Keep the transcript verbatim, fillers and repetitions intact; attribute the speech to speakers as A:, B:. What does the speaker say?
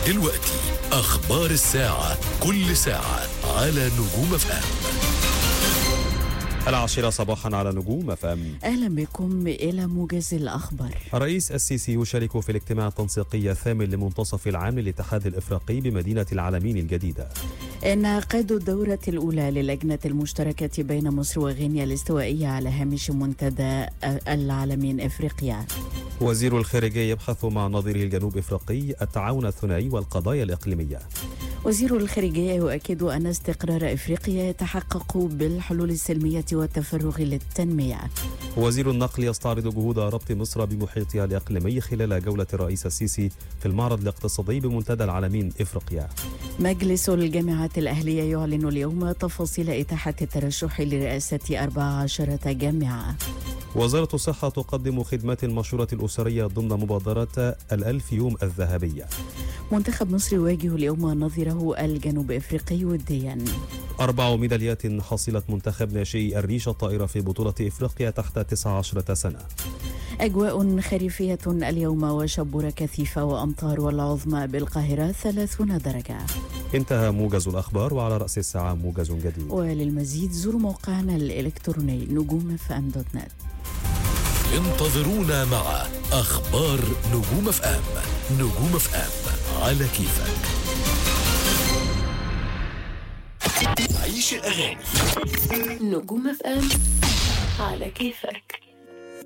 A: دلوقتي أخبار الساعة، كل ساعة على نجوم اف ام.
B: العاشرة صباحا على نجوم اف ام.
C: أهلا بكم إلى موجز الأخبار.
B: الرئيس السيسي يشارك في الاجتماع التنسيقي الثامن لمنتصف العام للاتحاد الإفريقي بمدينة العلمين الجديدة.
C: انعقاد الدورة الأولى للجنة المشتركة بين مصر وغينيا الاستوائية على هامش منتدى العلمين إفريقيا.
B: وزير الخارجية يبحث مع نظيره الجنوب إفريقي التعاون الثنائي والقضايا الإقليمية.
C: وزير الخارجية يؤكد أن استقرار إفريقيا يتحقق بالحلول السلمية والتفرغ للتنمية.
B: وزير النقل يستعرض جهود ربط مصر بمحيطها الإقليمي خلال جولة الرئيس السيسي في المعرض الاقتصادي بمنتدى العلمين إفريقيا.
C: مجلس الجامعات الأهلية يعلن اليوم تفاصيل إتاحة الترشح لرئاسة أربع عشرة جامعة.
B: وزارة الصحة تقدم خدمات المشورة الأسرية ضمن مبادرة الألف يوم الذهبية.
C: منتخب مصر يواجه اليوم نظيره الجنوب إفريقي وديا.
B: أربع ميداليات حصلت منتخب ناشئي الريش الطائرة في بطولة إفريقيا تحت تسعة عشر سنة.
C: أجواء خريفية اليوم وشبورة كثيفة وأمطار، والعظمى بالقاهرة ثلاثون درجة.
B: انتهى موجز الأخبار، وعلى رأس الساعة موجز جديد.
C: وللمزيد زوروا موقعنا الإلكتروني نجوم اف ام دوت نت.
A: انتظرونا مع أخبار نجوم اف ام. نجوم اف ام على كيفك. عيش الأغاني.
D: نجوم اف ام على كيفك.